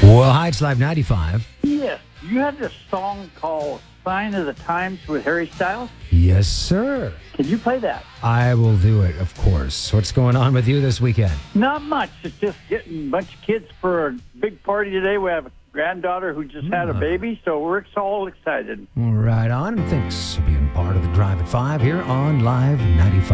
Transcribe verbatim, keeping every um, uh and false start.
Well, hi, it's Live ninety-five. Yes. You have this song called Sign of the Times with Harry Styles. Yes, sir. Can you play that? I will do it, of course. What's going on with you this weekend? Not much. It's just getting a bunch of kids for a big party today. We have a granddaughter who just had a baby, so we're all excited. Right on, and thanks for being part of the Drive at five here on Live ninety-five.